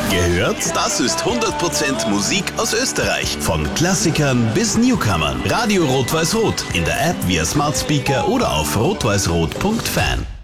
Gehört? Das ist 100% Musik aus Österreich. Von Klassikern bis Newcomern. Radio Rot-Weiß-Rot. In der App via Smart Speaker oder auf rotweißrot.fan.